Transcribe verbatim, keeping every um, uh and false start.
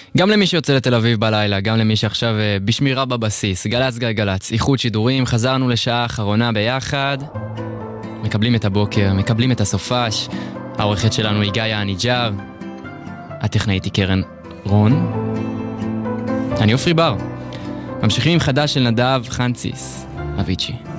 גם למי שיוצא לתל אביב בלילה, גם למי שעכשיו בשמירה בבסיס, גלץ גלגלץ, איחוד שידורים, חזרנו לשעה האחרונה ביחד, מקבלים את הבוקר, מקבלים את הסופש, העורכת שלנו היא גאיה הניג'ר, הטכנאית היא קרן רון, אני אופרי בר, ממשיכים עם חדש של נדב חנציס, אביצ'י.